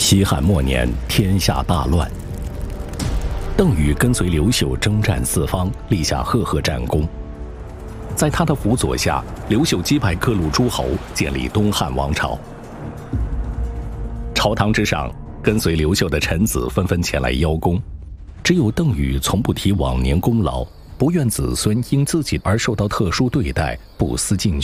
西汉末年，天下大乱。邓禹跟随刘秀征战四方，立下赫赫战功。在他的辅佐下，刘秀击败各路诸侯，建立东汉王朝。朝堂之上，跟随刘秀的臣子纷纷前来邀功，只有邓禹从不提往年功劳，不愿子孙因自己而受到特殊对待，不思进